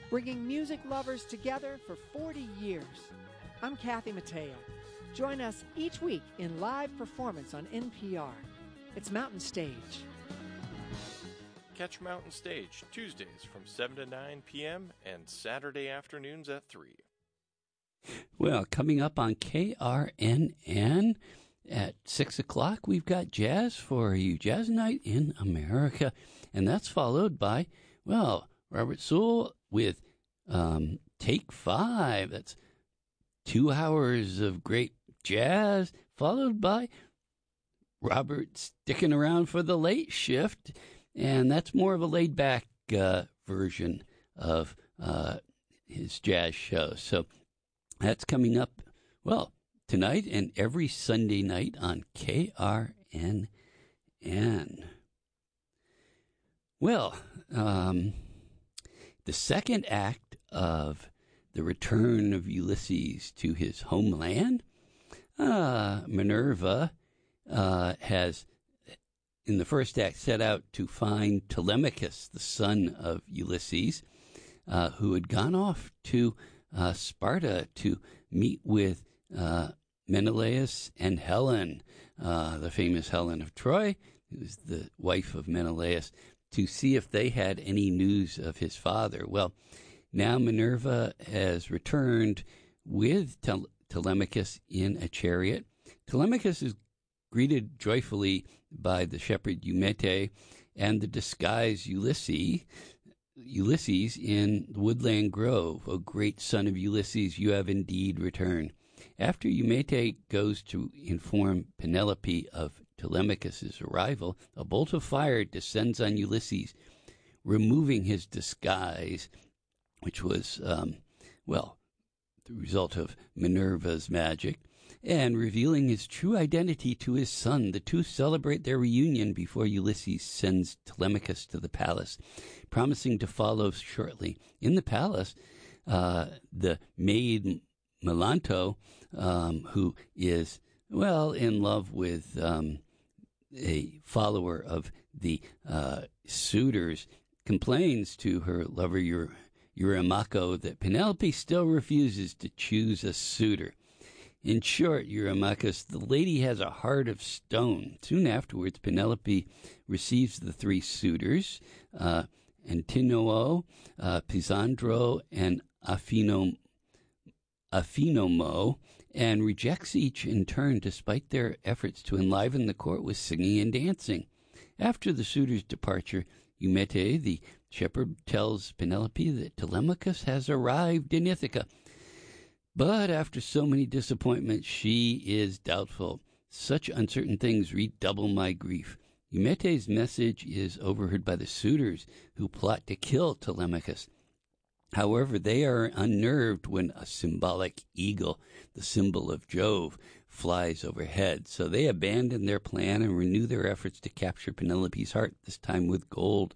bringing music lovers together for 40 years. I'm Kathy Mattea. Join us each week in live performance on NPR. It's Mountain Stage. Catch Mountain Stage Tuesdays from 7 to 9 p.m. and Saturday afternoons at 3. Well, coming up on KRNN at 6 o'clock, we've got jazz for you, Jazz Night in America. And that's followed by, well, Robert Sewell with Take 5. That's 2 hours of great jazz, followed by Robert sticking around for the late shift. And that's more of a laid-back version of his jazz show. So that's coming up, well, tonight and every Sunday night on KRNN. Well, the second act of the return of Ulysses to his homeland, Minerva has, in the first act, set out to find Telemachus, the son of Ulysses, who had gone off to Sparta to meet with Menelaus and Helen, the famous Helen of Troy, who was the wife of Menelaus, to see if they had any news of his father. Well, now Minerva has returned with Telemachus in a chariot. Telemachus is greeted joyfully by the shepherd Eumete and the disguised Ulysses in the woodland grove. O great son of Ulysses, you have indeed returned. After Eumete goes to inform Penelope of Telemachus' arrival, a bolt of fire descends on Ulysses, removing his disguise, which was, the result of Minerva's magic, and revealing his true identity to his son. The two celebrate their reunion before Ulysses sends Telemachus to the palace, promising to follow shortly. In the palace, the maid Melanto, who is, in love with a follower of the suitors, complains to her lover Eurymachus that Penelope still refuses to choose a suitor. In short, Eurymachus, the lady has a heart of stone. Soon afterwards, Penelope receives the 3 suitors, Antinoo, Pisandro, and Aphinomo, and rejects each in turn despite their efforts to enliven the court with singing and dancing. After the suitors' departure, Eumete, the shepherd, tells Penelope that Telemachus has arrived in Ithaca. But after so many disappointments, she is doubtful. Such uncertain things redouble my grief. Eumete's message is overheard by the suitors, who plot to kill Telemachus. However, they are unnerved when a symbolic eagle, the symbol of Jove, flies overhead. So they abandon their plan and renew their efforts to capture Penelope's heart, this time with gold.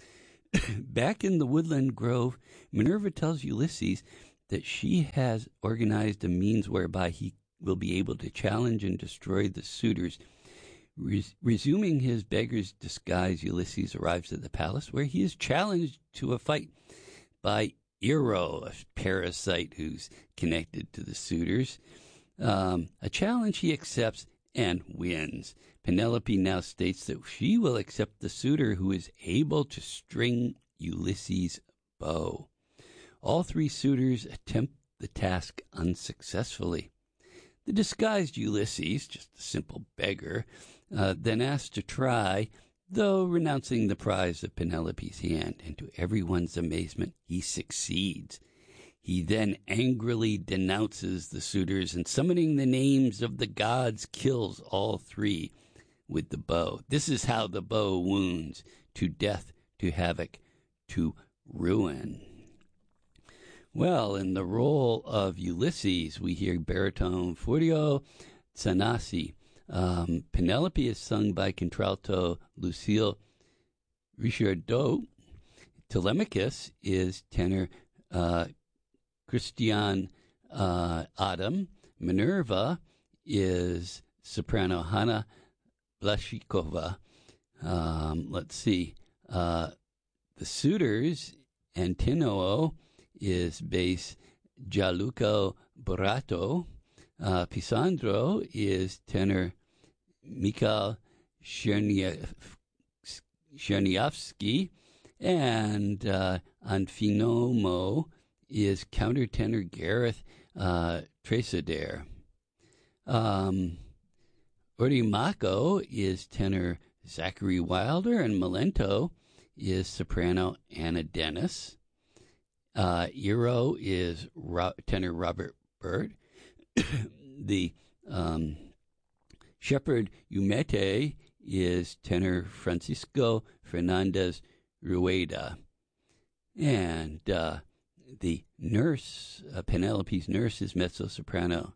Back in the woodland grove, Minerva tells Ulysses that she has organized a means whereby he will be able to challenge and destroy the suitors. Resuming his beggar's disguise, Ulysses arrives at the palace, where he is challenged to a fight by Eero, a parasite who's connected to the suitors. A challenge he accepts and wins. Penelope now states that she will accept the suitor who is able to string Ulysses' bow. All 3 suitors attempt the task unsuccessfully. The disguised Ulysses, just a simple beggar, then asks to try, though renouncing the prize of Penelope's hand, and to everyone's amazement, he succeeds. He then angrily denounces the suitors and, summoning the names of the gods, kills all 3 with the bow. This is how the bow wounds: to death, to havoc, to ruin. Well, in the role of Ulysses, we hear baritone Furio Tsanasi. Penelope is sung by contralto Lucille Richardot. Telemachus is tenor Christian Adam. Minerva is soprano Hanna Blashikova. Let's see. The suitors, Antinoo is bass Gianluca Borato. Pisandro is tenor Mikhail Chernyavsky. And on Finomo is countertenor Gareth Tresadere. Ordimako is tenor Zachary Wilder, and Melento is soprano Anna Dennis. Iro is tenor Robert Burt. The shepherd Umete is tenor Francisco Fernandez Rueda. And the nurse, Penelope's nurse, is mezzo-soprano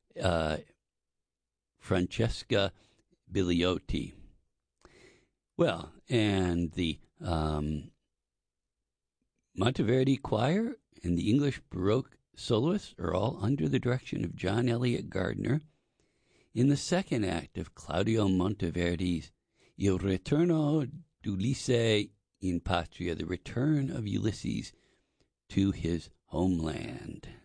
Francesca Biliotti. Well, and the Monteverdi Choir and the English Baroque soloists are all under the direction of John Eliot Gardner in the second act of Claudio Monteverdi's Il Ritorno d'Ulisse in Patria, the return of Ulysses to his homeland.